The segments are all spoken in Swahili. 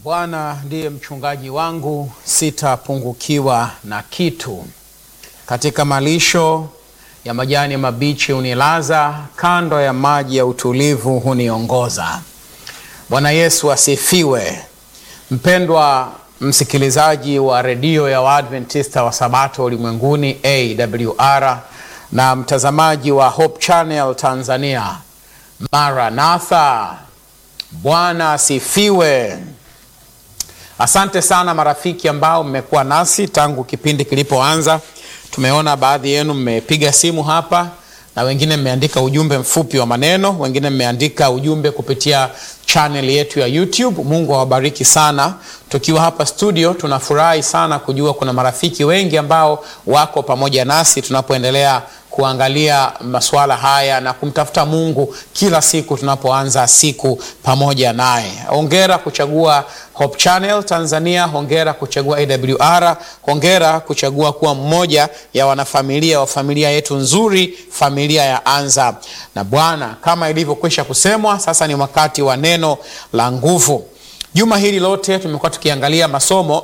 Bwana ndiye mchungaji wangu, sitapungukiwa na kitu. Katika malisho ya majani mabichi hunilaza, kando ya maji ya utulivu huniongoza. Bwana Yesu asifiwe. Mpendwa msikilizaji wa redio ya Waadventista wa Sabato ulimwenguni AWR na mtazamaji wa Hope Channel Tanzania, Maranatha, Bwana asifiwe. Asante sana marafiki ambao mmekuwa nasi tangu kipindi kilipoanza. Tumeona baadhi yenu mmepiga simu hapa na wengine mmeandika ujumbe mfupi wa maneno, wengine mmeandika ujumbe kupitia channel yetu ya YouTube. Mungu awabariki sana. Tukiwa hapa studio tunafurahi sana kujua kuna marafiki wengi ambao wako pamoja nasi tunapoendelea kuangalia masuala haya na kumtafuta Mungu kila siku tunapoanza siku pamoja naye. Hongera kuchagua Hope Channel Tanzania, hongera kuchagua AWR, hongera kuchagua kuwa mmoja ya wanafamilia wa familia yetu nzuri, familia ya Anza na Bwana. Kama ilivyokwisha kusemwa, sasa ni wakati wa neno la nguvu. Juma hili lote tumekuwa tukiangalia masomo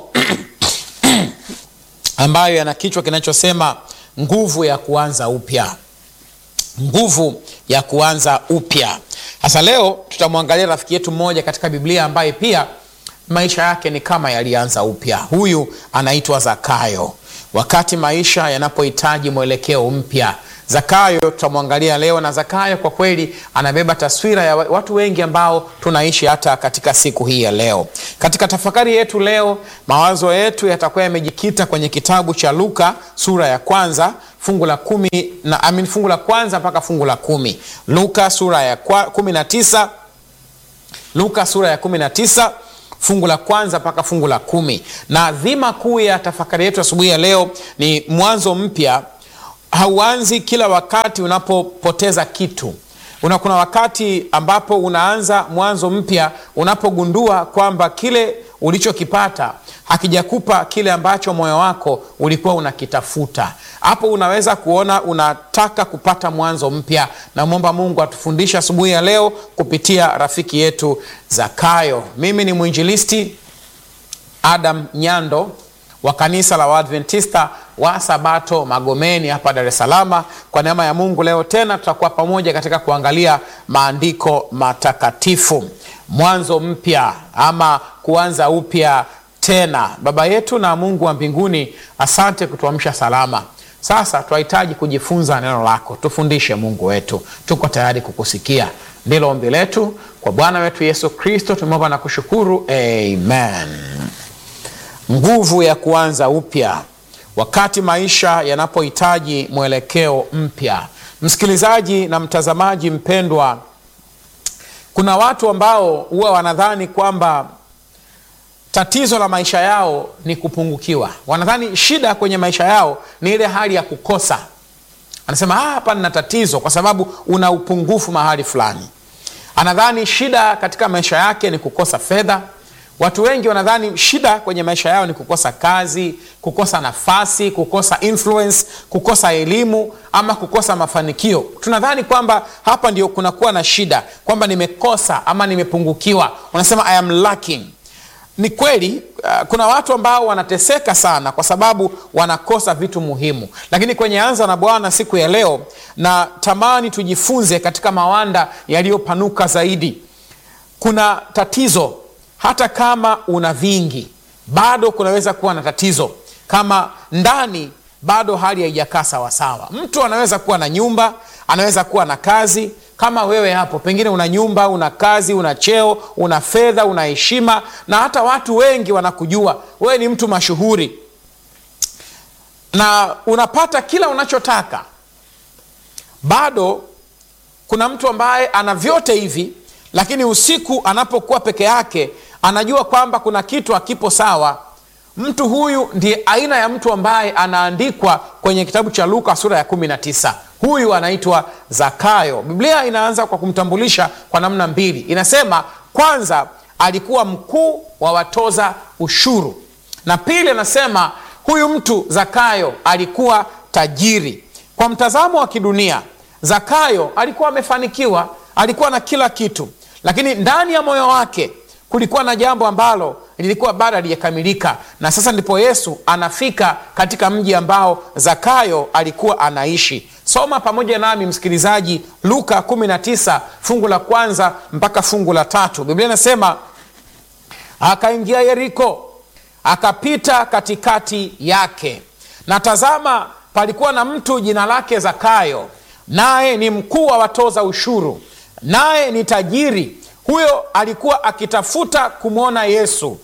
ambayo yana kichwa kinachosema nguvu ya kuanza upya. Nguvu ya kuanza upya. Sasa leo tutamwangalia rafiki yetu mmoja katika Biblia ambaye pia maisha yake ni kama yalianza upya. Huyu anaitwa Zakayo. Wakati maisha yanapohitaji mwelekeo mpya, Zakayo tutamwangalia leo, na Zakayo kwa kweli anabeba taswira ya watu wengi ambao tunaishi hata katika siku hii ya leo. Katika tafakari yetu leo, mawazo yetu yatakuwa yamejikita kwenye kitabu cha Luka sura ya kwanza, fungu la 10 na fungu la kwanza mpaka fungu la 10. Luka sura ya 19. Luka sura ya 19 fungu la kwanza mpaka fungu la 10. Na dhima kuu ya tafakari yetu asubuhi ya leo ni mwanzo mpya. Hauanzi kila wakati unapopoteza kitu. Kuna wakati ambapo unaanza mwanzo mpya unapogundua kwamba kile ulichokipata hakijakupa kile ambacho moyo wako ulikuwa unakitafuta. Hapo unaweza kuona unataka kupata mwanzo mpya, na muomba Mungu atufundishe asubuhi ya leo kupitia rafiki yetu Zakayo. Mimi ni mwinjilisti Adam Nyando wa kanisa la Waadventista wa Sabato Magomeni hapa Dar es Salaam. Kwa neema ya Mungu leo tena tutakuwa pamoja katika kuangalia maandiko matakatifu. Mwanzo mpya ama kuanza upya tena. Baba yetu na Mungu wa mbinguni, asante kutuamsha salama. Sasa tunahitaji kujifunza neno lako. Tufundishe Mungu wetu. Tuko tayari kukusikia. Ndilo ombi letu kwa Bwana wetu Yesu Kristo tumeomba na kushukuru. Amen. Nguvu ya kuanza upya wakati maisha yanapohitaji mwelekeo mpya. Msikilizaji na mtazamaji mpendwa, kuna watu ambao huwa wanadhani kwamba tatizo la maisha yao ni kupungukiwa. Wanadhani shida kwenye maisha yao ni ile hali ya kukosa. Anasema hapa nina tatizo kwa sababu una upungufu mahali fulani. Anadhani shida katika maisha yake ni kukosa fedha. Watu wengi wanadhani shida kwenye maisha yao ni kukosa kazi, kukosa nafasi, kukosa influence, kukosa elimu ama kukosa mafanikio. Tunadhani kwamba hapa ndio kunakuwa na shida, kwamba nimekosa ama nimepungukiwa. Wanasema I am lacking. Ni kweli kuna watu ambao wanateseka sana kwa sababu wanakosa vitu muhimu. Lakini kwenye Anza na Bwana siku ya leo, na tamani tujifunze katika mawanda yaliyopanuka zaidi. Kuna tatizo hata kama una vingi, bado kunaweza kuwa na tatizo kama ndani bado hali haijakaa sawa sawa. Mtu anaweza kuwa na nyumba, anaweza kuwa na kazi. Kama wewe hapo, pengine una nyumba, una kazi, una cheo, una fedha, una heshima, na hata watu wengi wanakujua. Wewe ni mtu mashuhuri na unapata kila unachotaka. Bado kuna mtu ambaye ana vyote hivi, lakini usiku anapokuwa peke yake anajua kwamba kuna kitu hakipo sawa. Mtu huyu ndiye aina ya mtu ambaye anaandikwa kwenye kitabu cha Luka sura ya 19. Huyu anaitwa Zakayo. Biblia inaanza kwa kumtambulisha kwa namna mbili. Inasema kwanza alikuwa mkuu wa watoza ushuru, na pili anasema huyu mtu Zakayo alikuwa tajiri. Kwa mtazamo wa kidunia, Zakayo alikuwa amefanikiwa, alikuwa na kila kitu, lakini ndani ya moyo wake kulikuwa na jambo ambalo lilikuwa bado halijakamilika, na sasa ndipo Yesu anafika katika mji ambao Zakayo alikuwa anaishi. Soma pamoja nami msikilizaji, Luka 19 fungu la 1 mpaka fungu la 3. Biblia inasema, akaingia Yeriko, akapita katikati yake, na tazama, palikuwa na mtu jina lake Zakayo, naye ni mkuu wa watoza ushuru, naye ni tajiri. Huyo alikuwa akitafuta kumwona Yesu,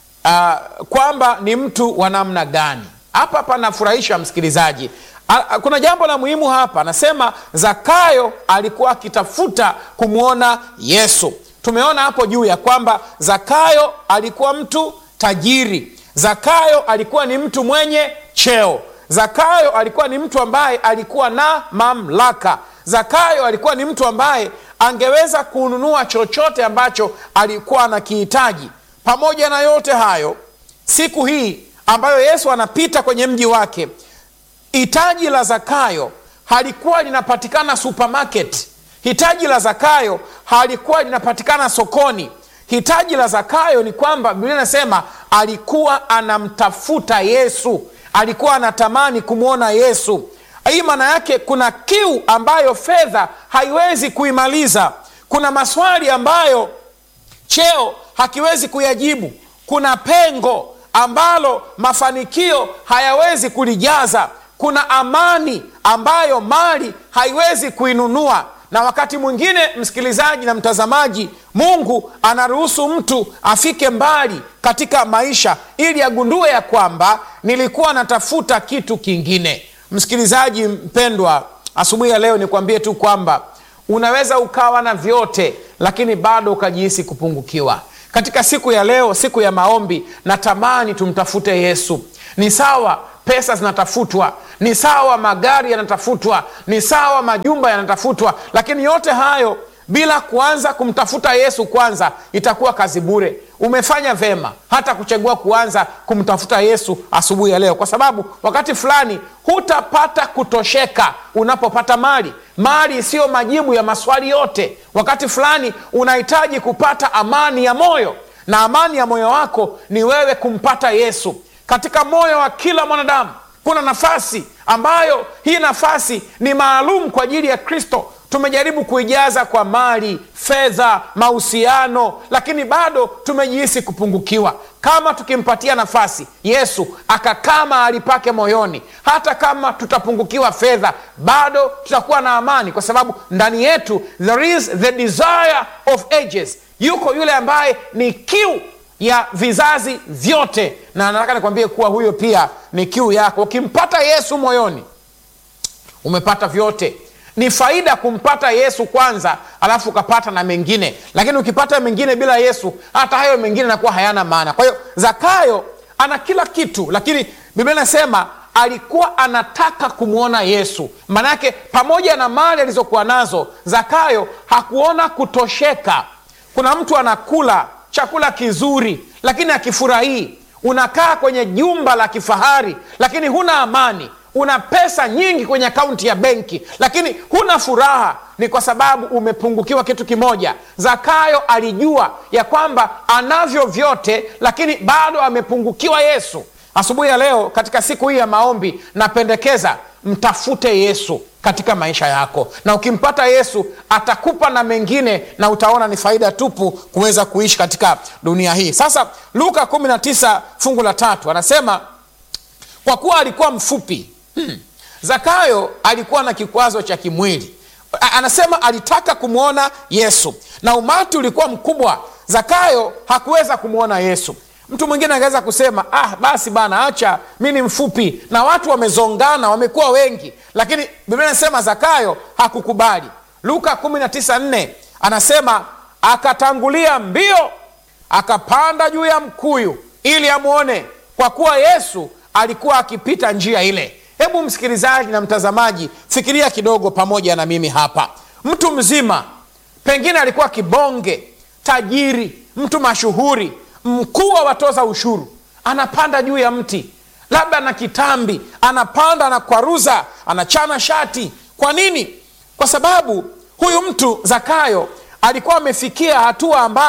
kwamba ni mtu wa namna gani. Hapa panafurahisha msikilizaji. Kuna jambo la muhimu hapa. Anasema Zakayo alikuwa akitafuta kumwona Yesu. Tumeona hapo juu ya kwamba Zakayo alikuwa mtu tajiri. Zakayo alikuwa ni mtu mwenye cheo. Zakayo alikuwa ni mtu ambaye alikuwa na mamlaka. Zakayo alikuwa ni mtu ambaye angeweza kununua chochote ambacho alikuwa anakihitaji. Pamoja na yote hayo, siku hii ambayo Yesu anapita kwenye mji wake, hitaji la Zakayo halikuwa linapatikana supermarket. Hitaji la Zakayo halikuwa linapatikana sokoni. Hitaji la Zakayo ni kwamba Biblia inasema alikuwa anamtafuta Yesu, alikuwa anatamani kumwona Yesu. Hii maana yake kuna kiu ambayo fedha haiwezi kuimaliza. Kuna maswali ambayo cheo hakiwezi kuyajibu. Kuna pengo ambalo mafanikio hayawezi kulijaza. Kuna amani ambayo mali haiwezi kuinunua. Na wakati mwingine, msikilizaji na mtazamaji, Mungu anaruhusu mtu afike mbali katika maisha ili agundue ya kwamba nilikuwa natafuta kitu kingine. Msikilizaji mpendwa, asubuhi ya leo nikwambie tu kwamba unaweza ukawa na vyote lakini bado ukajihisi kupungukiwa. Katika siku ya leo, siku ya maombi, natamani tumtafute Yesu. Ni sawa pesa zinatafutwa, ni sawa magari yanatafutwa, ni sawa majumba yanatafutwa, lakini yote hayo bila kuanza kumtafuta Yesu kwanza itakuwa kazi bure. Umefanya vema hata kuchagua kuanza kumtafuta Yesu asubuhi ya leo, kwa sababu wakati fulani hutapata kutosheka unapopata mali. Mali sio majibu ya maswali yote. Wakati fulani unahitaji kupata amani ya moyo, na amani ya moyo wako ni wewe kumpata Yesu. Katika moyo wa kila mwanadamu kuna nafasi ambayo hii nafasi ni maalum kwa ajili ya Kristo. Tumejaribu kuijaza kwa mali, fedha, mahusiano, lakini bado tumejihisi kupungukiwa. Kama tukimpatia nafasi Yesu akakaa mahali pake moyoni, hata kama tutapungukiwa fedha, bado tutakuwa na amani, kwa sababu ndani yetu there is the desire of ages. Yuko yule ambaye ni kiu ya vizazi vyote, na nataka nikwambie kuwa huyo pia ni kiu yako. Ukimpata Yesu moyoni, umepata vyote. Ni faida kumpata Yesu kwanza, alafu ukapata na mengine. Lakini ukipata mengine bila Yesu, hata hayo mengine yanakuwa hayana maana. Kwa hiyo Zakayo ana kila kitu, lakini Biblia inasema alikuwa anataka kumwona Yesu. Maana yake pamoja na mali alizokuwa nazo, Zakayo hakuona kutosheka. Kuna mtu anakula chakula kizuri lakini akifurahii. Unakaa kwenye jumba la kifahari lakini huna amani. Una pesa nyingi kwenye akaunti ya benki lakini huna furaha. Ni kwa sababu umepungukiwa kitu kimoja. Zakayo alijua ya kwamba anavyo vyote lakini bado amepungukiwa Yesu. Asubuhi ya leo katika siku hii ya maombi, napendekeza mtafute Yesu katika maisha yako, na ukimpata Yesu atakupa na mengine, na utaona ni faida tupu kuweza kuishi katika dunia hii. Sasa Luka 19 fungu la 3 anasema, kwa kuwa alikuwa mfupi, Zakayo alikuwa na kikwazo cha kimwili. Anasema alitaka kumwona Yesu na umati ulikuwa mkubwa. Zakayo hakuweza kumwona Yesu. Mtu mwingine angeweza kusema, basi bana, acha, mimi ni mfupi na watu wamezongana, wamekuwa wengi. Lakini Biblia inasema Zakayo hakukubali. Luka 19:4 anasema, akatangulia mbio, akapanda juu ya mkuyu ili amuone, kwa kuwa Yesu alikuwa akipita njia ile. Hebu msikilizaji na mtazamaji, fikiria kidogo pamoja na mimi hapa. Mtu mzima, pengine alikuwa kibonge, tajiri, mtu mashuhuri, mkuu wa watoza ushuru, anapanda juu ya mti, labda na kitambi, anapanda na kwaruza, anachana shati. Kwa nini? Kwa sababu huyu mtu Zakayo alikuwa amefikia hatua ambayo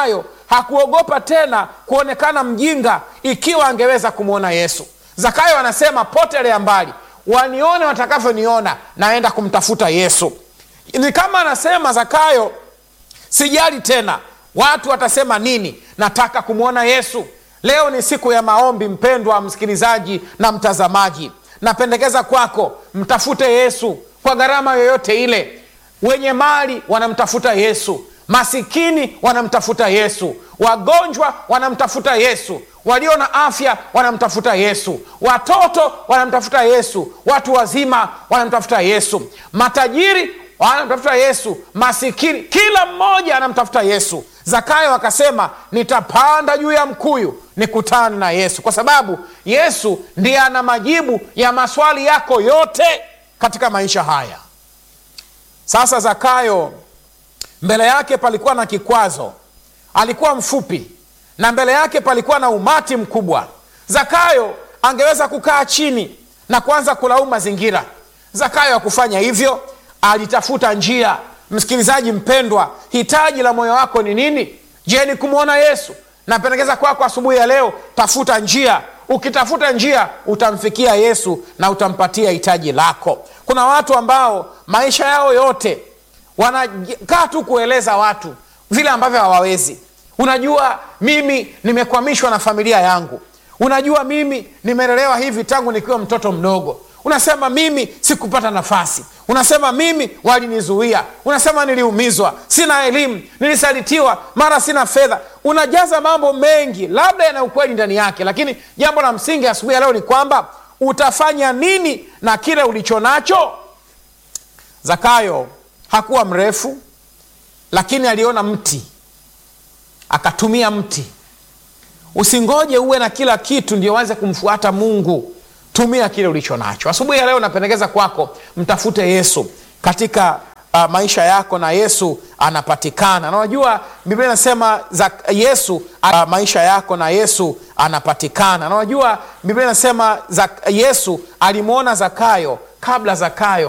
hakuogopa tena kuonekana mjinga ikiwa angeweza kumwona Yesu. Zakayo anasema, potelea mbali, wanione watakavyoniona, naenda kumtafuta Yesu. Ni kama anasema Zakayo, sijali tena watu watasema nini, nataka kumwona Yesu. Leo ni siku ya maombi, mpendwa msikilizaji na mtazamaji. Napendekeza kwako, mtafute Yesu kwa gharama yoyote ile. Wenye mali wanamtafuta Yesu, masikini wanamtafuta Yesu, wagonjwa wanamtafuta Yesu, walio na afya wanamtafuta Yesu, watoto wanamtafuta Yesu, watu wazima wanamtafuta Yesu, matajiri wanamtafuta Yesu, masikini, kila mmoja anamtafuta Yesu. Zakayo akasema, nitapanda juu ya mkuyu nikutane na Yesu, kwa sababu Yesu ndiye ana majibu ya maswali yako yote katika maisha haya. Sasa Zakayo, mbele yake palikuwa na kikwazo. Alikuwa mfupi na mbele yake palikuwa na umati mkubwa. Zakayo angeweza kukaa chini na kuanza kulaumu mazingira. Zakayo hakufanya hivyo, alitafuta njia. Msikilizaji mpendwa, hitaji la moyo wako ni nini? Je, ni kumwona Yesu? Napendekeza kwako asubuhi ya leo, tafuta njia. Ukitafuta njia utamfikia Yesu na utampatia hitaji lako. Kuna watu ambao maisha yao yote wanakaa tu kueleza watu vile ambavyo hawawezi. Unajua, mimi nimekwamishwa na familia yangu. Unajua, mimi nimelelewa hivi tangu nikiwa mtoto mdogo. Unasema, mimi sikupata nafasi. Unasema, mimi walinizuia. Unasema, niliumizwa, sina elimu, nilisalitiwa, mara sina fedha. Unajaza mambo mengi, labda yana ukweli ndani yake, lakini jambo la msingi asubuhi ya leo ni kwamba utafanya nini na kile ulicho nacho? Zakayo hakuwa mrefu, lakini aliona mti, akatumia mti. Usingoje uwe na kila kitu ndio uanze kumfuata Mungu. Tumia kile ulicho nacho. Asubuhi ya leo napendekeza kwako, mtafute Yesu katika maisha yako, na Yesu anapatikana. Na unajua Biblia inasema Yesu maisha yako, na Yesu anapatikana. Na unajua Biblia inasema Yesu alimuona Zakayo kabla Zakayo